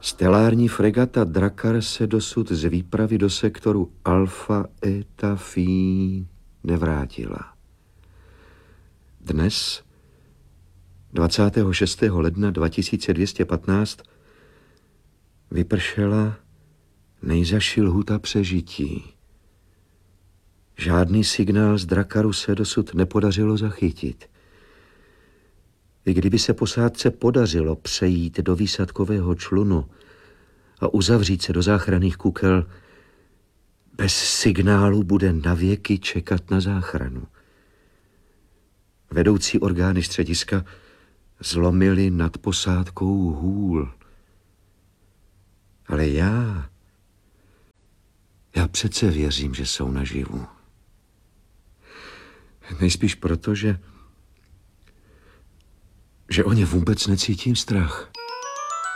Stelární fregata Drakar se dosud z výpravy do sektoru Alfa Eta Phi nevrátila. Dnes, 26. ledna 2215, vypršela nejzazší lhůta přežití. Žádný signál z Drakaru se dosud nepodařilo zachytit. I kdyby se posádce podařilo přejít do výsadkového člunu a uzavřít se do záchranných kukel, bez signálu bude navěky čekat na záchranu. Vedoucí orgány střediska zlomily nad posádkou hůl. Ale já přece věřím, že jsou naživu. Nejspíš proto, že o ně vůbec necítím strach.